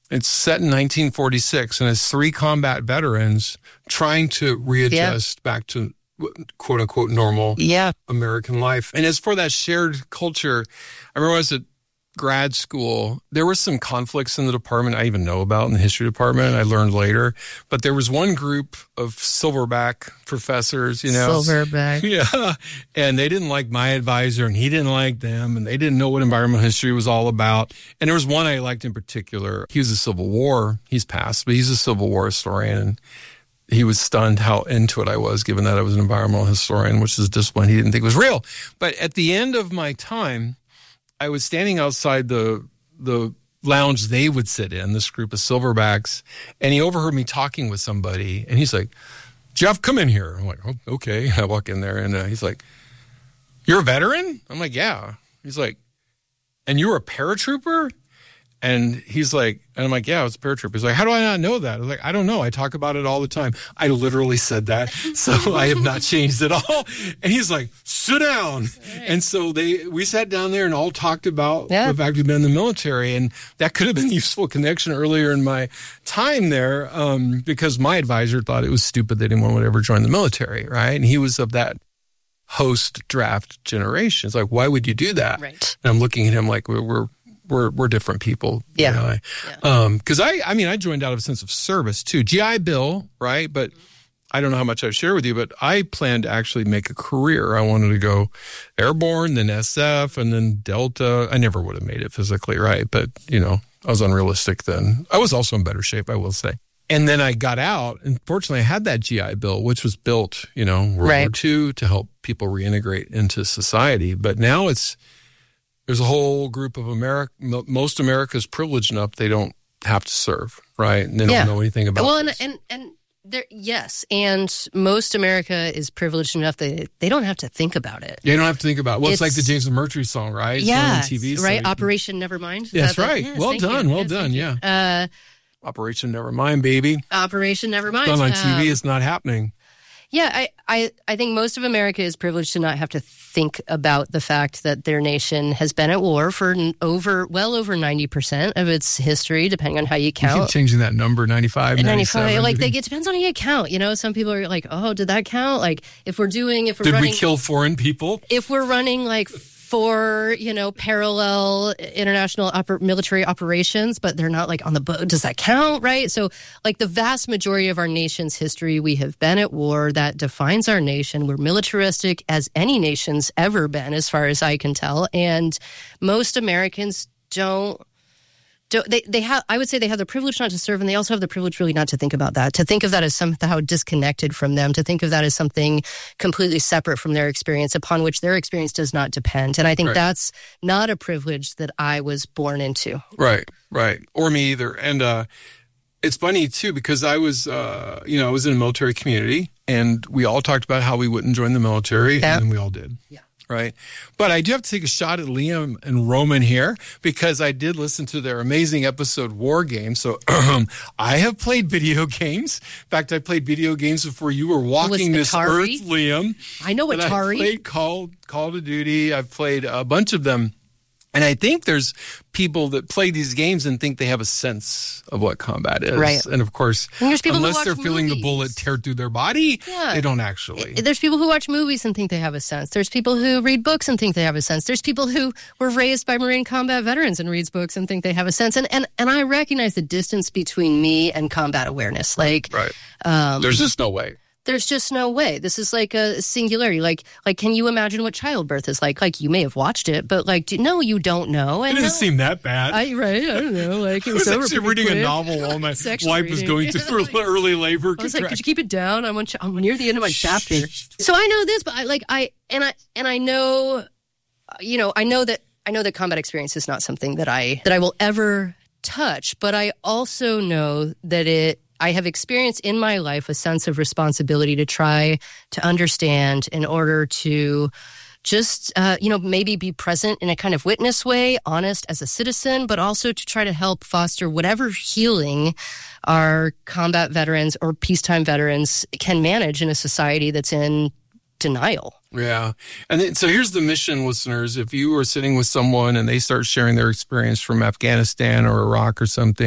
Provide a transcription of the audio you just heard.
It's set in 1946, and it's 3 combat veterans trying to readjust back to quote-unquote normal American life. And as for that shared culture, I remember when I was at grad school, there were some conflicts in the department I even know about in the history department. I learned later. But there was one group of silverback professors, Silverback. Yeah. And they didn't like my advisor, and he didn't like them, and they didn't know what environmental history was all about. And there was one I liked in particular. He was a Civil War. He's passed, but he's a Civil War historian. And he was stunned how into it I was, given that I was an environmental historian, which is a discipline he didn't think was real. But at the end of my time, I was standing outside the lounge they would sit in, this group of silverbacks, and he overheard me talking with somebody, and he's like, "Jeff, come in here." I'm like, "Oh, okay." I walk in there, and he's like, "You're a veteran?" I'm like, "Yeah." He's like, "And you were a paratrooper?" And he's like, and I'm like, "Yeah, I was a paratrooper." He's like, "How do I not know that?" I was like, "I don't know. I talk about it all the time." I literally said that. So I have not changed at all. And he's like, "Sit down." Right. And so we sat down there and all talked about the fact we've been in the military. And that could have been a useful connection earlier in my time there, because my advisor thought it was stupid that anyone would ever join the military, right? And he was of that post-draft generation. It's like, why would you do that? Right. And I'm looking at him like we're different people. Yeah. Because I joined out of a sense of service too. GI Bill, right? But I don't know how much I've shared with you, but I planned to actually make a career. I wanted to go airborne, then SF, and then Delta. I never would have made it physically, right? But, I was unrealistic then. I was also in better shape, I will say. And then I got out, and fortunately I had that GI Bill, which was built, World War II to help people reintegrate into society. But now there's a whole group of most America's privileged enough they don't have to serve, right? And they don't know anything about this. And and most America is privileged enough that they don't have to think about it. They don't have to think about it. Well, it's like the James McMurtry song, right? Yeah, TV, right? Operation Nevermind. That's right. Yes, well done, yeah. Operation Nevermind, baby. Operation Nevermind. It's done on TV. It's not happening. Yeah, I think most of America is privileged to not have to think about the fact that their nation has been at war for well over 90% of its history, depending on how you count. You keep changing that number, 95, 97. It depends on how you count. Some people are like, "Oh, did that count?" Like, if we're did we kill foreign people? If we're running like 4, parallel international military operations, but they're not like on the boat. Does that count, right? So like the vast majority of our nation's history, we have been at war. That defines our nation. We're militaristic as any nation's ever been, as far as I can tell. And most Americans I would say they have the privilege not to serve, and they also have the privilege really not to think about that, to think of that as somehow disconnected from them, to think of that as something completely separate from their experience, upon which their experience does not depend. And I think that's not a privilege that I was born into. Right. Or me either. And it's funny, too, because I was, I was in a military community, and we all talked about how we wouldn't join the military, and then we all did. Yeah. Right. But I do have to take a shot at Liam and Roman here, because I did listen to their amazing episode, War Games. So I have played video games. In fact, I played video games before you were walking this earth, Liam. I know Atari. I played Call of Duty. I've played a bunch of them. And I think there's people that play these games and think they have a sense of what combat is. Right. And of course, unless they're feeling the bullet tear through their body, they don't actually. There's people who watch movies and think they have a sense. There's people who read books and think they have a sense. There's people who were raised by Marine combat veterans and reads books and think they have a sense. And I recognize the distance between me and combat awareness. Like, there's just no way. There's just no way. This is like a singularity. Like, can you imagine what childbirth is like? Like, you may have watched it, but no, you don't know. And it doesn't seem that bad. I don't know. Like, it was I was actually reading a novel while my wife was going through early labor. I was like, could you keep it down? I'm near the end of my chapter. So I know this, but I know, I know that combat experience is not something that I will ever touch, but I also know that I have experienced in my life a sense of responsibility to try to understand in order to just, maybe be present in a kind of witness way, honest as a citizen, but also to try to help foster whatever healing our combat veterans or peacetime veterans can manage in a society that's in denial. Yeah. And so here's the mission, listeners. If you are sitting with someone and they start sharing their experience from Afghanistan or Iraq or something,